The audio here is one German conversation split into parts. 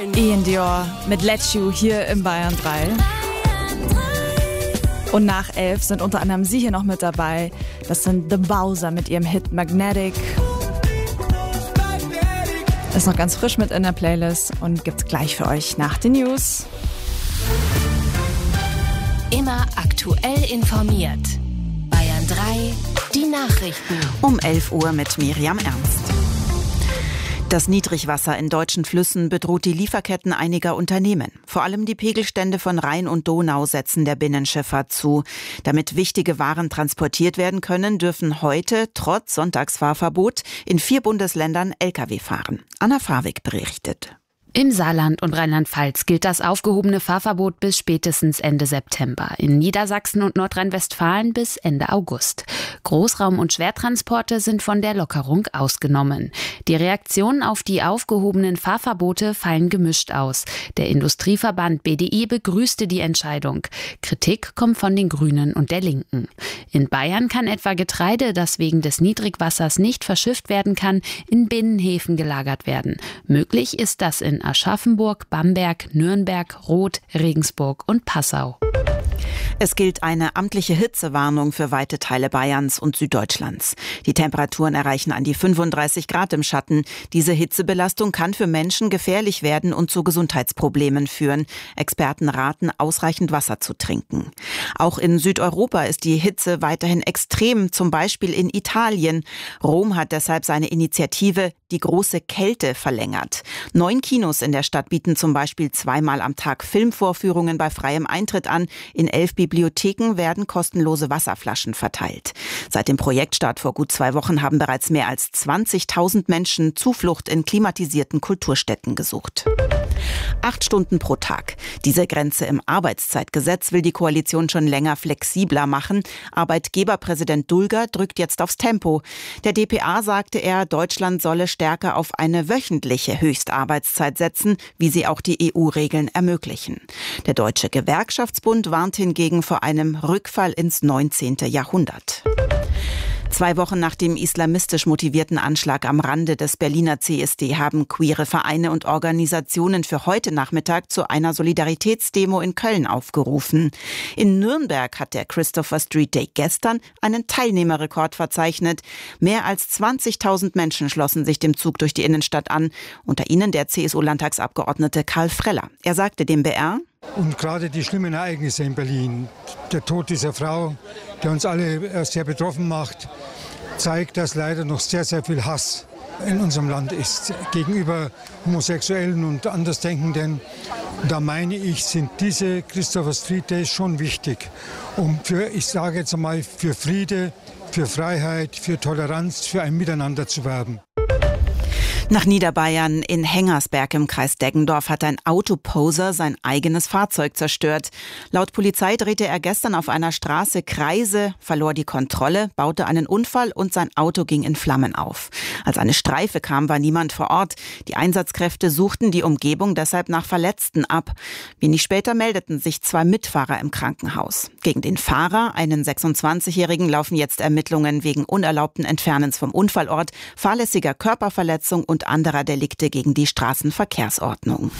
Ian Dior mit Let You hier im Bayern 3. Und nach 11 sind unter anderem Sie hier noch mit dabei. Das sind The Bowser mit ihrem Hit Magnetic. Ist noch ganz frisch mit in der Playlist und gibt's gleich für euch nach den News. Immer aktuell informiert. Bayern 3, die Nachrichten. Um 11 Uhr mit Miriam Ernst. Das Niedrigwasser in deutschen Flüssen bedroht die Lieferketten einiger Unternehmen. Vor allem die Pegelstände von Rhein und Donau setzen der Binnenschifffahrt zu. Damit wichtige Waren transportiert werden können, dürfen heute, trotz Sonntagsfahrverbot, in 4 Bundesländern Lkw fahren. Anna Fawig berichtet. Im Saarland und Rheinland-Pfalz gilt das aufgehobene Fahrverbot bis spätestens Ende September. In Niedersachsen und Nordrhein-Westfalen bis Ende August. Großraum- und Schwertransporte sind von der Lockerung ausgenommen. Die Reaktionen auf die aufgehobenen Fahrverbote fallen gemischt aus. Der Industrieverband BDI begrüßte die Entscheidung. Kritik kommt von den Grünen und der Linken. In Bayern kann etwa Getreide, das wegen des Niedrigwassers nicht verschifft werden kann, in Binnenhäfen gelagert werden. Möglich ist das in Aschaffenburg, Bamberg, Nürnberg, Roth, Regensburg und Passau. Es gilt eine amtliche Hitzewarnung für weite Teile Bayerns und Süddeutschlands. Die Temperaturen erreichen an die 35 Grad im Schatten. Diese Hitzebelastung kann für Menschen gefährlich werden und zu Gesundheitsproblemen führen. Experten raten, ausreichend Wasser zu trinken. Auch in Südeuropa ist die Hitze weiterhin extrem, zum Beispiel in Italien. Rom hat deshalb seine Initiative Die große Kälte verlängert. 9 Kinos in der Stadt bieten zum Beispiel 2-mal am Tag Filmvorführungen bei freiem Eintritt an. In 11 Bibliotheken werden kostenlose Wasserflaschen verteilt. Seit dem Projektstart vor gut 2 Wochen haben bereits mehr als 20.000 Menschen Zuflucht in klimatisierten Kulturstätten gesucht. 8 Stunden pro Tag. Diese Grenze im Arbeitszeitgesetz will die Koalition schon länger flexibler machen. Arbeitgeberpräsident Dulger drückt jetzt aufs Tempo. Der dpa sagte er, Deutschland solle stärker auf eine wöchentliche Höchstarbeitszeit setzen, wie sie auch die EU-Regeln ermöglichen. Der Deutsche Gewerkschaftsbund warnt hingegen vor einem Rückfall ins 19. Jahrhundert. 2 Wochen nach dem islamistisch motivierten Anschlag am Rande des Berliner CSD haben queere Vereine und Organisationen für heute Nachmittag zu einer Solidaritätsdemo in Köln aufgerufen. In Nürnberg hat der Christopher Street Day gestern einen Teilnehmerrekord verzeichnet. Mehr als 20.000 Menschen schlossen sich dem Zug durch die Innenstadt an. Unter ihnen der CSU-Landtagsabgeordnete Karl Freller. Er sagte dem BR: Und gerade die schlimmen Ereignisse in Berlin, der Tod dieser Frau, der uns alle sehr betroffen macht, zeigt, dass leider noch sehr, sehr viel Hass in unserem Land ist gegenüber Homosexuellen und Andersdenkenden. Da meine ich, sind diese Christopher Street Days schon wichtig, um ich sage jetzt einmal, für Friede, für Freiheit, für Toleranz, für ein Miteinander zu werben. Nach Niederbayern in Hengersberg im Kreis Deggendorf hat ein Autoposer sein eigenes Fahrzeug zerstört. Laut Polizei drehte er gestern auf einer Straße Kreise, verlor die Kontrolle, baute einen Unfall und sein Auto ging in Flammen auf. Als eine Streife kam, war niemand vor Ort. Die Einsatzkräfte suchten die Umgebung deshalb nach Verletzten ab. Wenig später meldeten sich 2 Mitfahrer im Krankenhaus. Gegen den Fahrer, einen 26-Jährigen, laufen jetzt Ermittlungen wegen unerlaubten Entfernens vom Unfallort, fahrlässiger Körperverletzung und anderer Delikte gegen die Straßenverkehrsordnung.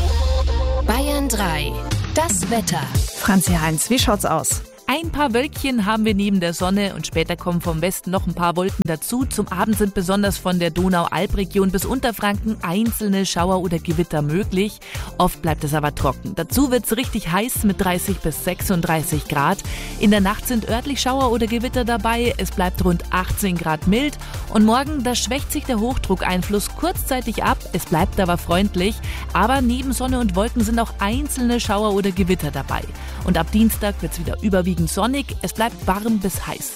Bayern 3, das Wetter. Franzi Heinz, wie schaut's aus? Ein paar Wölkchen haben wir neben der Sonne und später kommen vom Westen noch ein paar Wolken dazu. Zum Abend sind besonders von der Donau-Alb-Region bis Unterfranken einzelne Schauer oder Gewitter möglich. Oft bleibt es aber trocken. Dazu wird's richtig heiß mit 30 bis 36 Grad. In der Nacht sind örtlich Schauer oder Gewitter dabei. Es bleibt rund 18 Grad mild. Und morgen, da schwächt sich der Hochdruckeinfluss kurzzeitig ab. Es bleibt aber freundlich. Aber neben Sonne und Wolken sind auch einzelne Schauer oder Gewitter dabei. Und ab Dienstag wird's wieder überwiegend sonnig. Es bleibt warm bis heiß.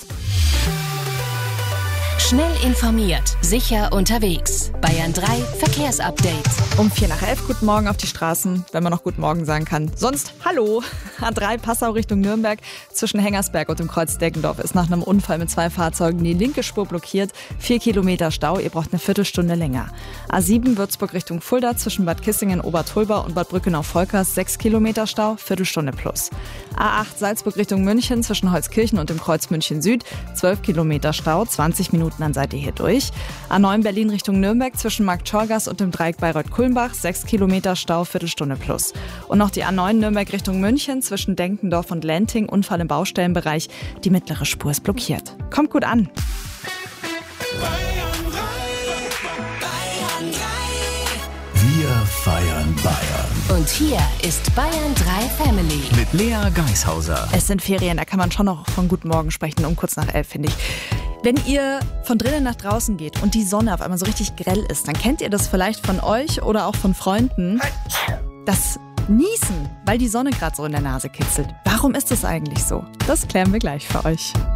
Schnell informiert, sicher unterwegs. Bayern 3 Verkehrsupdate. Um 11:04, guten Morgen auf die Straßen, wenn man noch guten Morgen sagen kann. Sonst hallo. A3 Passau Richtung Nürnberg. Zwischen Hengersberg und dem Kreuz Deggendorf ist nach einem Unfall mit 2 Fahrzeugen die linke Spur blockiert. 4 Kilometer Stau, ihr braucht eine Viertelstunde länger. A7 Würzburg Richtung Fulda zwischen Bad Kissingen, Obertulba und Bad Brückenau-Volkers 6 Kilometer Stau, Viertelstunde plus. A8 Salzburg Richtung München zwischen Holzkirchen und dem Kreuz München Süd 12 Kilometer Stau, 20 Minuten anderen Seite hier durch. A9 Berlin Richtung Nürnberg zwischen Marktschorgas und dem Dreieck Bayreuth-Kulmbach, 6 Kilometer Stau, Viertelstunde plus. Und noch die A9 Nürnberg Richtung München zwischen Denkendorf und Lenting, Unfall im Baustellenbereich. Die mittlere Spur ist blockiert. Kommt gut an. Wir feiern Bayern. Und hier ist Bayern 3 Family. Mit Lea Geishauser. Es sind Ferien, da kann man schon noch von Guten Morgen sprechen, um kurz nach 11, finde ich. Wenn ihr von drinnen nach draußen geht und die Sonne auf einmal so richtig grell ist, dann kennt ihr das vielleicht von euch oder auch von Freunden. Das Niesen, weil die Sonne gerade so in der Nase kitzelt. Warum ist das eigentlich so? Das klären wir gleich für euch.